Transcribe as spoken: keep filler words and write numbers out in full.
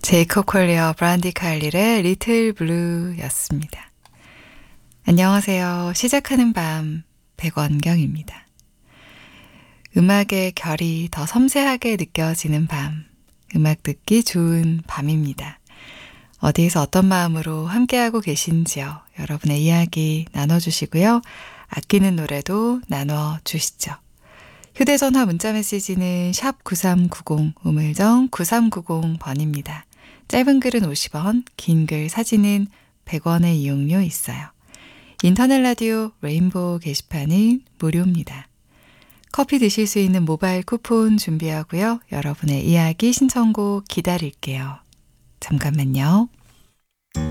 제이콥 콜리어 브란디 카일릴의 리틀 블루였습니다. 안녕하세요. 시작하는 밤 백원경입니다. 음악의 결이 더 섬세하게 느껴지는 밤, 음악 듣기 좋은 밤입니다. 어디에서 어떤 마음으로 함께하고 계신지요? 여러분의 이야기 나눠주시고요. 아끼는 노래도 나눠주시죠. 휴대전화 문자메시지는 샵 구삼구공, 우물정 구삼구공 번입니다. 짧은 글은 오십 원, 긴 글 사진은 백 원의 이용료 있어요. 인터넷 라디오 레인보우 게시판은 무료입니다. 커피 드실 수 있는 모바일 쿠폰 준비하고요. 여러분의 이야기 신청곡 기다릴게요. 잠깐만요.